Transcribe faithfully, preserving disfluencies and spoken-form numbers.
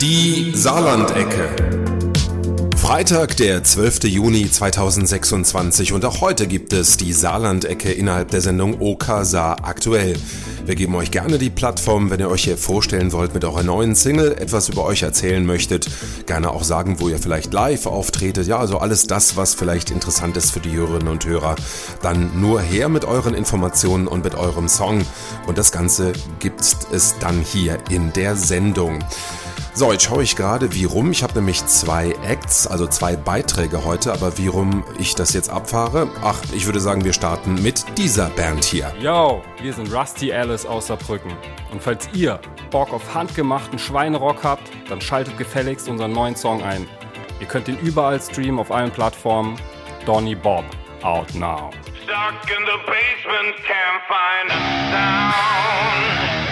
Die Saarlandecke. Freitag, der zwölfter Juni zweitausendsechsundzwanzig, und auch heute gibt es die Saarlandecke innerhalb der Sendung OK Saar aktuell. Wir geben euch gerne die Plattform, wenn ihr euch hier vorstellen wollt mit eurer neuen Single, etwas über euch erzählen möchtet, gerne auch sagen, wo ihr vielleicht live auftretet, ja, also alles das, was vielleicht interessant ist für die Hörerinnen und Hörer. Dann nur her mit euren Informationen und mit eurem Song, und das Ganze gibt es dann hier in der Sendung. So, jetzt schaue ich gerade, wie rum. Ich habe nämlich zwei Acts, also zwei Beiträge heute, aber wie rum ich das jetzt abfahre? Ach, ich würde sagen, wir starten mit dieser Band hier. Yo, wir sind Rusty Alice aus Saarbrücken. Und falls ihr Bock auf handgemachten Schweinerock habt, dann schaltet gefälligst unseren neuen Song ein. Ihr könnt ihn überall streamen auf allen Plattformen. Donny Bob, out now. Stuck in the basement, can't find a sound.